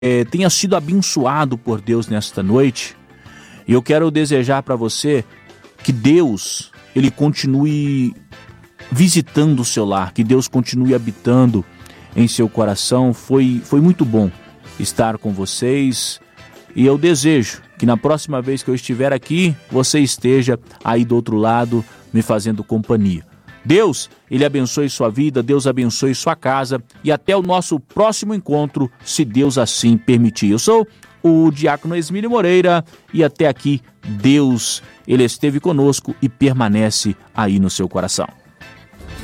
tenha sido abençoado por Deus nesta noite. E eu quero desejar para você que Deus, Ele continue visitando o seu lar, que Deus continue habitando em seu coração. Foi muito bom estar com vocês e eu desejo que na próxima vez que eu estiver aqui, você esteja aí do outro lado me fazendo companhia. Deus, Ele abençoe sua vida, Deus abençoe sua casa e até o nosso próximo encontro, se Deus assim permitir. Eu sou o diácono Esmílio Moreira e até aqui Deus, Ele esteve conosco e permanece aí no seu coração.